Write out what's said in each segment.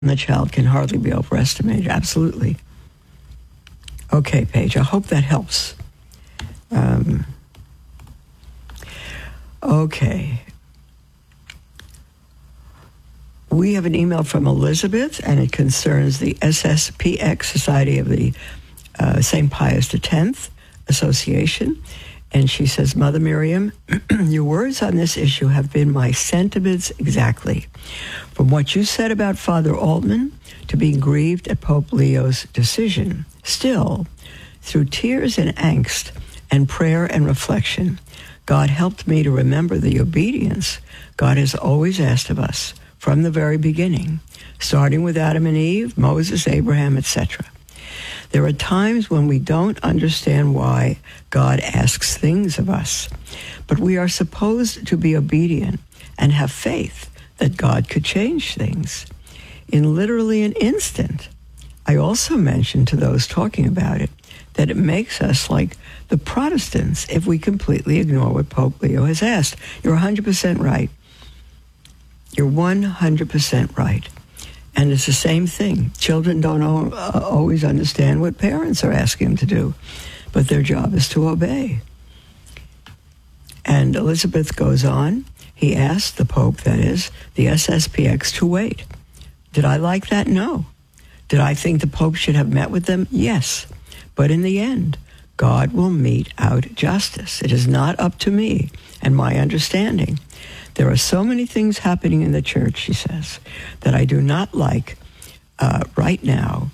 the child can hardly be overestimated. Absolutely. Okay, Paige, I hope that helps. Okay. We have an email from Elizabeth, and it concerns the SSPX, Society of the St. Pius X Association. And she says, Mother Miriam, your words on this issue have been my sentiments exactly. From what you said about Father Altman to being grieved at Pope Leo's decision. Still, through tears and angst and prayer and reflection, God helped me to remember the obedience God has always asked of us from the very beginning, starting with Adam and Eve, Moses, Abraham, etc. There are times when we don't understand why God asks things of us, but we are supposed to be obedient and have faith that God could change things in literally an instant. I also mentioned to those talking about it that it makes us like the Protestants if we completely ignore what Pope Leo has asked. You're 100% right. You're 100% right. And it's the same thing. Children don't always understand what parents are asking them to do, but their job is to obey. And Elizabeth goes on. He asked the Pope, that is, the SSPX, to wait. Did I like that? No. Did I think the Pope should have met with them? Yes. But in the end, God will mete out justice. It is not up to me and my understanding. There are so many things happening in the church, she says, that I do not like right now.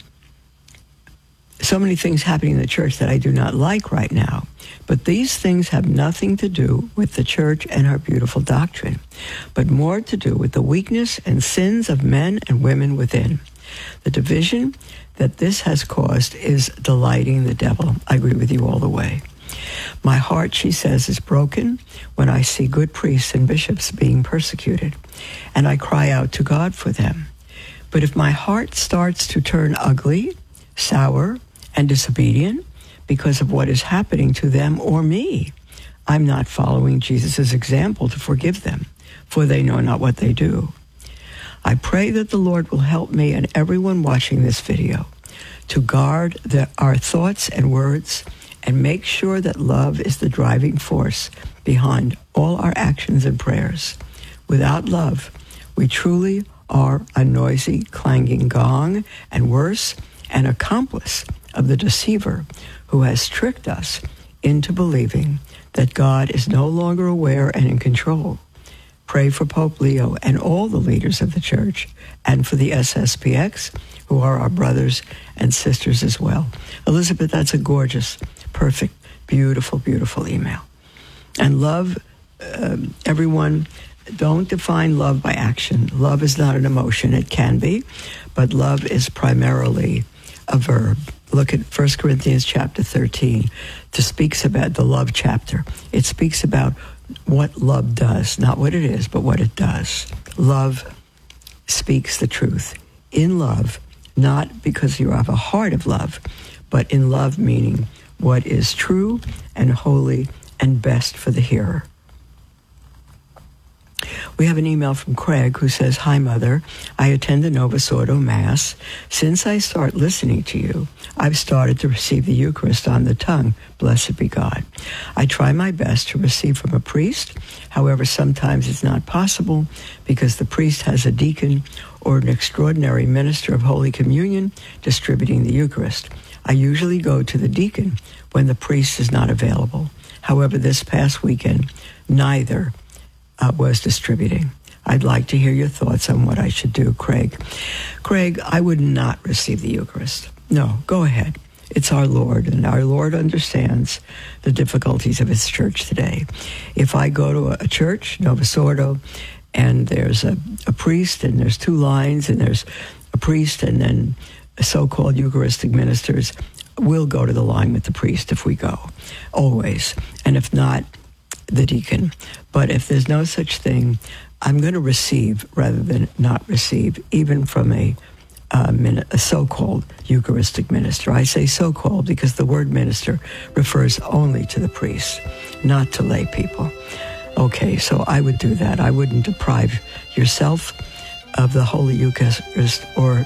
So many things happening in the church that I do not like right now. But these things have nothing to do with the church and her beautiful doctrine, but more to do with the weakness and sins of men and women within. The division that this has caused is delighting the devil. I agree with you all the way. My heart, she says, is broken when I see good priests and bishops being persecuted, and I cry out to God for them. But if my heart starts to turn ugly, sour, and disobedient because of what is happening to them or me, I'm not following Jesus' example to forgive them, for they know not what they do. I pray that the Lord will help me and everyone watching this video to guard our thoughts and words and make sure that love is the driving force behind all our actions and prayers. Without love, we truly are a noisy, clanging gong, and worse, an accomplice of the deceiver who has tricked us into believing that God is no longer aware and in control. Pray for Pope Leo and all the leaders of the church, and for the SSPX, who are our brothers and sisters as well. Elizabeth, that's a gorgeous, perfect, beautiful, beautiful email. And love, everyone, don't define love by action. Love is not an emotion. It can be, but love is primarily a verb. Look at 1 Corinthians chapter 13. It speaks about the love chapter. It speaks about what love does, not what it is, but what it does. Love speaks the truth. In love, not because you have a heart of love, but in love meaning what is true and holy and best for the hearer. We have an email from Craig who says, Hi, Mother. I attend the Novus Ordo Mass. Since I start listening to you, I've started to receive the Eucharist on the tongue. Blessed be God. I try my best to receive from a priest. However, sometimes it's not possible because the priest has a deacon or an extraordinary minister of Holy Communion distributing the Eucharist. I usually go to the deacon when the priest is not available. However, this past weekend, neither was distributing. I'd like to hear your thoughts on what I should do, Craig. Craig, I would not receive the Eucharist. No, go ahead. It's our Lord, and our Lord understands the difficulties of his church today. If I go to a church, Novus Ordo, and there's a priest, and there's two lines, and there's a priest, and then so-called Eucharistic ministers, we'll go to the line with the priest if we go, always. And if not, the deacon. But if there's no such thing, I'm going to receive rather than not receive, even from a so-called Eucharistic minister. I say so-called because the word minister refers only to the priests, not to lay people. Okay, so I would do that. I wouldn't deprive yourself of the Holy Eucharist or